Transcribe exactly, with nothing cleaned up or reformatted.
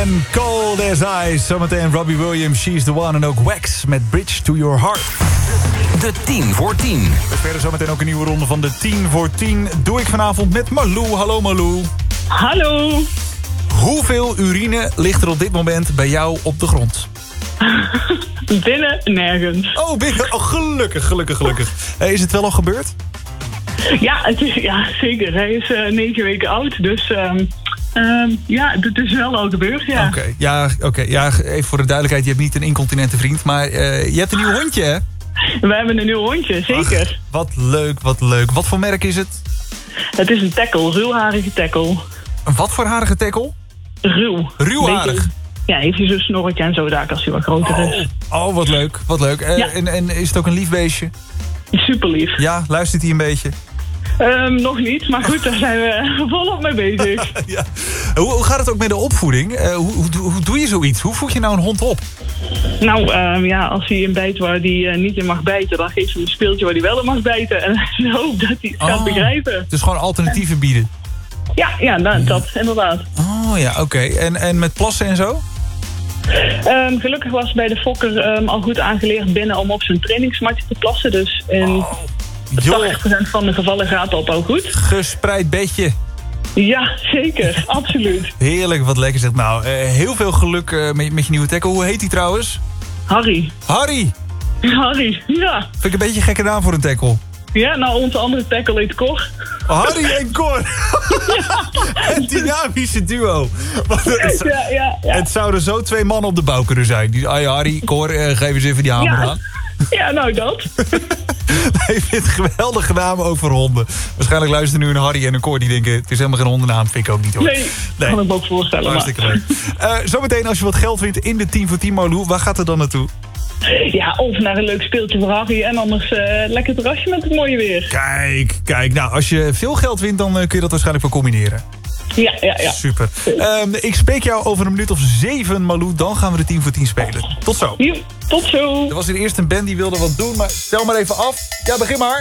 en Cold as Ice. Zometeen Robbie Williams, She's the One. En ook Wax met Bridge to Your Heart. De tien voor tien. We spelen zometeen ook een nieuwe ronde van de tien voor tien. Doe ik vanavond met Malou. Hallo Malou. Hallo. Hoeveel urine ligt er op dit moment bij jou op de grond? Binnen nergens. Oh, binnen. Oh, gelukkig, gelukkig, gelukkig. Hey, is het wel al gebeurd? Ja, het is, ja zeker. Hij is uh, negen weken oud. Dus um, um, ja, het is wel al gebeurd, ja. Oké, okay. ja, okay. ja, even voor de duidelijkheid. Je hebt niet een incontinente vriend, maar uh, je hebt een nieuw hondje, hè? We hebben een nieuw hondje, zeker. Ach, wat leuk, wat leuk. Wat voor merk is het? Het is een tackle, ruwharige tackle. Een wat voor harige tackle? Ruw. Ruwharig? Beetje, ja, heeft hij zo'n snorretje en zo daar als hij wat groter oh. is. Oh, wat leuk, wat leuk. Uh, ja. en, en is het ook een lief beestje? Super lief. Ja, luistert hij een beetje? Um, nog niet, maar goed, daar zijn we volop mee bezig. ja. hoe, hoe gaat het ook met de opvoeding? Uh, hoe, hoe, hoe doe je zoiets? Hoe voed je nou een hond op? Nou, um, ja, als hij een bijt waar hij uh, niet in mag bijten, dan geeft hij een speeltje waar hij wel in mag bijten. En ik hoop dat hij het oh, gaat begrijpen. Dus gewoon alternatieven bieden? Ja, ja dat, dat inderdaad. Oh ja, oké. Okay. En, en met plassen en zo? Um, gelukkig was bij de fokker um, al goed aangeleerd binnen om op zijn trainingsmatje te plassen. Dus in oh, tachtig procent van de gevallen gaat dat al goed. Gespreid bedje. Ja, zeker. Absoluut. Heerlijk, wat lekker zegt. Nou, uh, heel veel geluk uh, met, met je nieuwe tackle. Hoe heet hij trouwens? Harry. Harry? Harry, ja. Vind ik een beetje een gekke naam voor een tackle. Ja, nou, onze andere tackle heet Cor. Harry en Cor. Een dynamische duo. Het, ja, ja, ja. het zouden zo twee mannen op de bouw kunnen zijn. Die, ah, Harry, Cor, uh, geef eens even die hamer ja. aan. Ja, nou dat. Ik vind het geweldige namen ook voor honden. Waarschijnlijk luisteren nu een Harry en een Cor die denken... het is helemaal geen hondennaam, vind ik ook niet hoor. Nee, nee. Kan ik me ook voorstellen. Hartstikke leuk. Uh, zometeen als je wat geld vindt in de tien voor tien Malou, waar gaat het dan naartoe? Ja, of naar een leuk speeltje voor Harry en anders uh, lekker terrasje met het mooie weer. Kijk, kijk. Nou, als je veel geld wint, dan uh, kun je dat waarschijnlijk wel combineren. Ja, ja, ja. Super. Um, ik spreek jou over een minuut of zeven, Malou. Dan gaan we de tien voor tien spelen. Tot zo. Jo, tot zo. Er was hier eerst een band die wilde wat doen, maar stel maar even af. Ja, begin maar.